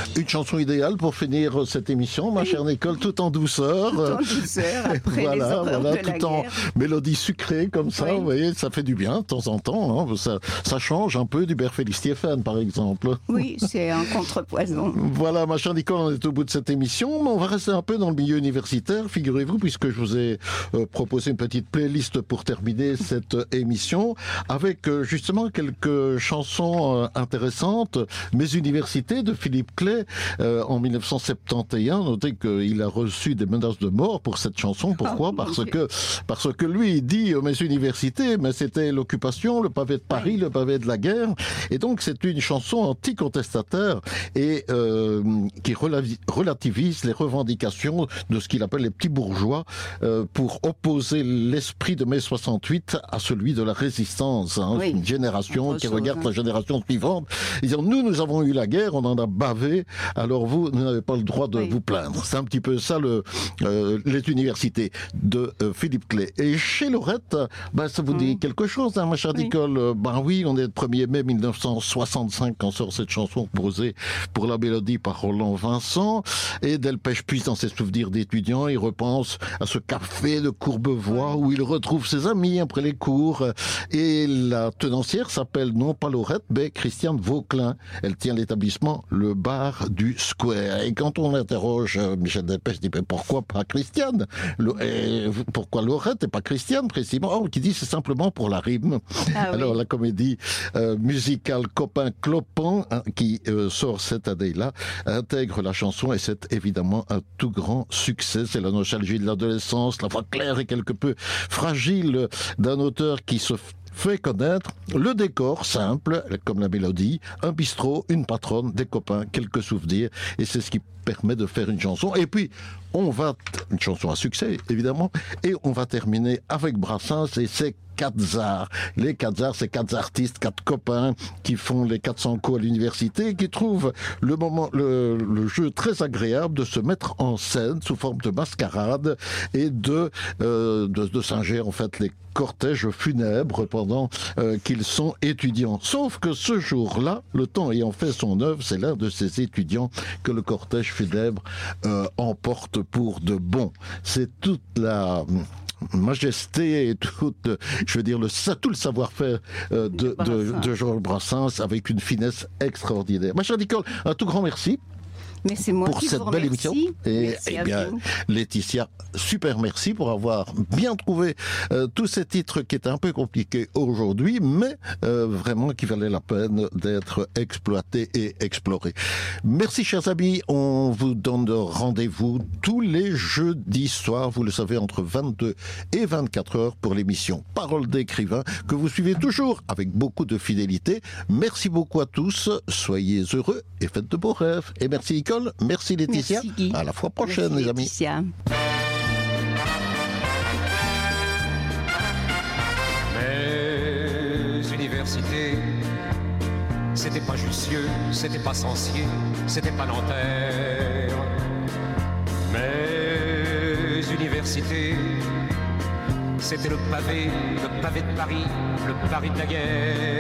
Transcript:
Une chanson idéale pour finir cette émission, ma chère Nicole, tout en douceur. Tout en douceur, après les horreurs de la tout en guerre. mélodie sucrée comme ça, Oui. vous voyez, ça fait du bien de temps en temps. Hein. Ça change un peu du Berféli-Stéphane, par exemple. Oui, c'est un contrepoison. Voilà, ma chère Nicole, on est au bout de cette émission, mais on va rester un peu dans le milieu universitaire, figurez-vous, puisque je vous ai proposé une petite playlist pour terminer cette émission, avec justement quelques chansons intéressantes. Mes universités de Philippe Clay en 1971. Notez qu'il a reçu des menaces de mort pour cette chanson. Pourquoi ? Parce que lui, il dit mes universités, mais c'était l'occupation, le pavé de Paris, le pavé de la guerre. Et donc, c'est une chanson anti-contestataire et qui relativise les revendications de ce qu'il appelle les petits bourgeois pour opposer l'esprit de mai 68 à celui de la résistance. Hein. Oui. Une génération qui regarde hein. la génération suivante, disant nous avons eu la guerre, on en a bavé, alors vous n'avez pas le droit de vous plaindre. C'est un petit peu ça les universités de Philippe Clay. Et chez Laurette, ça vous dit quelque chose, hein, ma chère Nicole? Oui, on est le 1er mai 1965 quand sort cette chanson composée pour la mélodie par Roland Vincent. Et Delpech puise dans ses souvenirs d'étudiants, il repense à ce café de Courbevoie où il retrouve ses amis après les cours. Et la tenancière s'appelle non pas Laurette, mais Christiane Vauclin. Elle tient l'établissement Le Bar du Square. Et quand on interroge Michel Delpech, il dit mais pourquoi pas Christiane? Pourquoi Laurette et pas Christiane précisément? Qui dit c'est simplement pour la rime. Alors la comédie musicale Copain Clopin qui sort cette année-là intègre la chanson et c'est évidemment un tout grand succès. C'est la nostalgie de l'adolescence, la voix claire et quelque peu fragile d'un auteur qui se fait connaître, le décor simple, comme la mélodie, un bistrot, une patronne, des copains, quelques souvenirs, et c'est ce qui permet de faire une chanson. Et puis, une chanson à succès, évidemment, et on va terminer avec Brassens et ses 4 arts. Les 4 arts, c'est 4 artistes, 4 copains qui font les 400 coups à l'université et qui trouvent le jeu très agréable de se mettre en scène sous forme de mascarade et de singer en fait les cortèges funèbres pendant qu'ils sont étudiants. Sauf que ce jour-là, le temps ayant fait son œuvre, c'est l'un de ces étudiants que le cortège funèbre emporte pour de bon. C'est toute la majesté et tout le savoir-faire de Georges Brassens avec une finesse extraordinaire. Ma chère Nicole, un tout grand merci. Mais c'est moi pour qui cette vous belle remercie. émission. Et bien, vous. Laetitia, super merci pour avoir bien trouvé tous ces titres qui étaient un peu compliqués aujourd'hui, mais vraiment qui valaient la peine d'être exploités et explorés. Merci chers amis, on vous donne rendez-vous tous les jeudis soirs, vous le savez, entre 22 et 24 heures pour l'émission Parole d'écrivain, que vous suivez toujours avec beaucoup de fidélité. Merci beaucoup à tous, soyez heureux et faites de beaux rêves. Et merci Nicole. Merci Laetitia. Merci Guy. À la fois prochaine, Merci, les amis. Laetitia. Mes universités, c'était pas Jussieu, c'était pas Censier, c'était pas Nanterre. Mes universités, c'était le pavé de Paris, le Paris de la guerre.